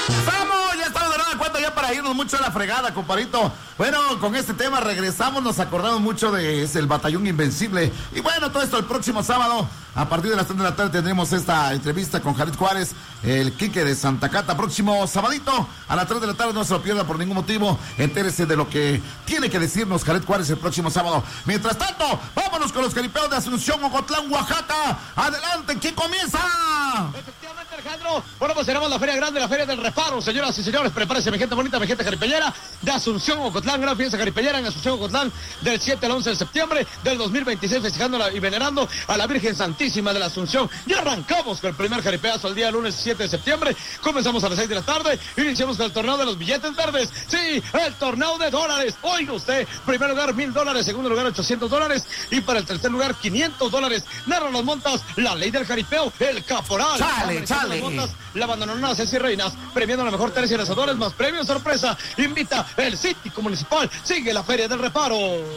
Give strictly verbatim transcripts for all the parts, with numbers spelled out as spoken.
¡Vamos! Ya estamos de nueva cuenta ya para irnos mucho a la fregada, compadrito. Bueno, con este tema regresamos, nos acordamos mucho de es el Batallón Invencible. Y bueno, todo esto el próximo sábado, a partir de las tres de la tarde, tendremos esta entrevista con Jared Juárez, el Quique de Santa Cata. Próximo sabadito, a las tres de la tarde, no se lo pierda por ningún motivo. Entérese de lo que tiene que decirnos Jared Juárez el próximo sábado. Mientras tanto, vámonos con los jaripeos de Asunción, Ocotlán, Oaxaca. Adelante, ¿quién comienza? Efectivamente, Alejandro. Bueno, pues tenemos la Feria Grande, la Feria del Reparo. Señoras y señores, prepárense, mi gente bonita, mi gente jaripeñera de Asunción, Ocotlán. Gran fiesta jaripeñera en Asunción, Ocotlán, del siete al once de septiembre del dos mil veintiséis, festejando y venerando a la Virgen Santísima de la Asunción. Ya arrancamos con el primer jaripeazo el día lunes siete de septiembre. Comenzamos a las seis de la tarde. Iniciamos con el torneo de los billetes verdes. Sí, el torneo de dólares. Oiga usted, primer lugar mil dólares, segundo lugar ochocientos dólares y para el tercer lugar quinientos dólares. Narran las montas, la ley del jaripeo, el caporal. Chale, chale. Montas, la abandonaron Ceci Reinas, premiando a la mejor tercia de lanzadores, más premios sorpresa. Invita el Cítico Municipal. Sigue la Feria del Reparo.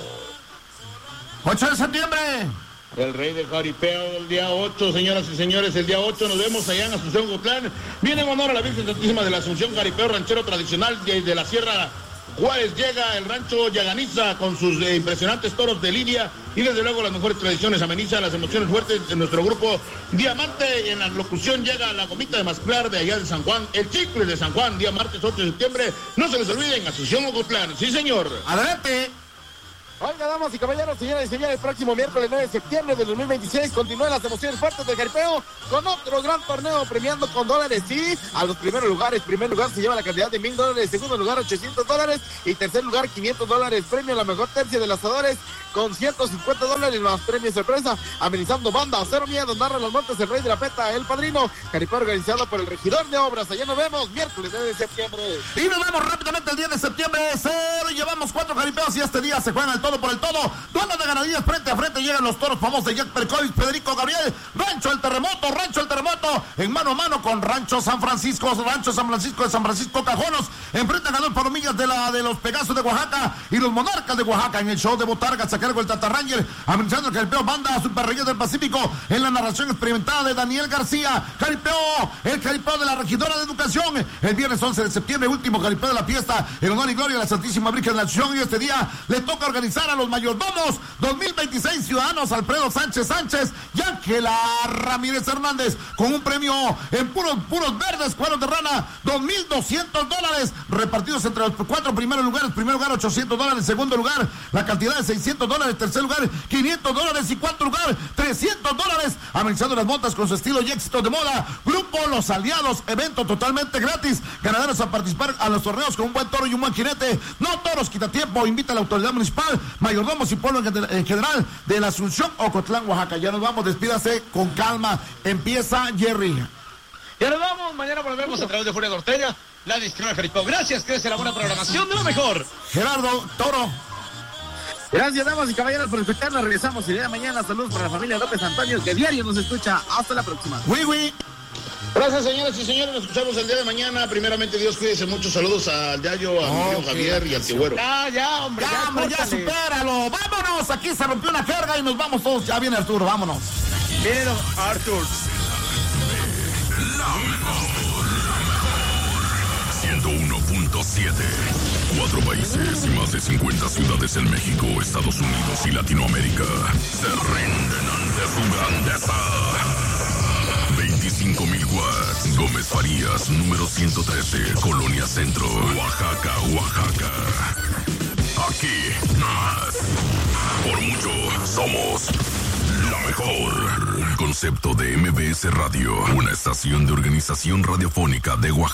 ocho de septiembre. El rey del jaripeo el día ocho, señoras y señores, el día ocho nos vemos allá en Asunción, Ocotlán. Viene en honor a la Virgen Santísima de la Asunción, jaripeo ranchero tradicional de, de la Sierra Juárez. Llega el rancho Yaganiza con sus eh, impresionantes toros de lidia y desde luego las mejores tradiciones. Ameniza las emociones fuertes de nuestro grupo Diamante. En la locución llega la gomita de masclar de allá de San Juan, el chicle de San Juan, día martes ocho de septiembre. No se les olviden, Asunción, Ocotlán. Sí, señor. Adelante. Oiga, damas y caballeros, señoras y señores, el próximo miércoles nueve de septiembre del dos mil veintiséis continúan las emociones fuertes del jaripeo con otro gran torneo premiando con dólares, sí, a los primeros lugares. Primer lugar se lleva la cantidad de mil dólares, segundo lugar ochocientos dólares y tercer lugar quinientos dólares. Premio a la mejor tercia de lanzadores con ciento cincuenta dólares más premio sorpresa. Amenizando banda, Cero Miedo, narra los montes, el rey de la peta, el padrino. Jaripeo organizado por el regidor de obras. Allá nos vemos miércoles nueve de septiembre. Y nos vemos rápidamente el diez de septiembre. Cero, llevamos cuatro jaripeos y este día se juegan al todo por el todo. Duelo de ganaderías frente a frente. Llegan los toros famosos de Jack Percovis, Federico Gabriel. Rancho El Terremoto, Rancho El Terremoto. En mano a mano con Rancho San Francisco, Rancho San Francisco de San Francisco Cajonos. Enfrentan a dos palomillas de la de los Pegasos de Oaxaca y los Monarcas de Oaxaca. En el show de Botargas a cargo el Tata Ranger. Amenazando el jaripeo banda Super Reyes del Pacífico. En la narración experimentada de Daniel García. Jaripeo, el jaripeo de la regidora de Educación. El viernes once de septiembre, último jaripeo de la fiesta. En honor y gloria a la Santísima Virgen de la Asunción. Y este día le toca organizar a los mayordomos dos mil veintiséis ciudadanos Alfredo Sánchez Sánchez y Ángela Ramírez Hernández con un premio en puros puros verdes, cueros de rana, dos mil doscientos dólares repartidos entre los cuatro primeros lugares. Primer lugar ochocientos dólares, segundo lugar la cantidad de seiscientos dólares, tercer lugar quinientos dólares y cuarto lugar trescientos dólares. Amenizando las montas con su estilo y éxito de moda. Grupo Los Aliados, evento totalmente gratis. Ganaderos a participar a los torneos con un buen toro y un buen jinete. No toros, quita tiempo. Invita a la autoridad municipal, mayordomos y pueblo en general de la Asunción, Ocotlán, Oaxaca. Ya nos vamos, despídase con calma. Empieza Jerry. Ya nos vamos, mañana volvemos a través de Furia Norteña, la disciplina del jaripeo. Gracias, que es la buena programación de lo mejor. Gerardo Toro. Gracias, damas y caballeros, por escucharnos. Regresamos el día de mañana. Saludos para la familia López Antonio, que diario nos escucha. Hasta la próxima. Oui, oui. Gracias, señoras y señores. Nos escuchamos el día de mañana. Primeramente, Dios, cuídese mucho. Saludos al Yayo, a mi Oh, tío Javier y al Tigüero. Ya, ya, hombre. Ya, hombre, ya córtale. supéralo. Vámonos. Aquí se rompió una jerga y nos vamos todos. Ya viene Arturo, vámonos. Miren, Arthur. ciento uno punto siete. Cuatro países y más de cincuenta ciudades en México, Estados Unidos y Latinoamérica se rinden ante su grandeza. veinticinco mil watts. Gómez Farías, número ciento trece, Colonia Centro, Oaxaca, Oaxaca. Aquí, más. Por mucho, somos la mejor. Un concepto de M B S Radio, una estación de organización radiofónica de Oaxaca.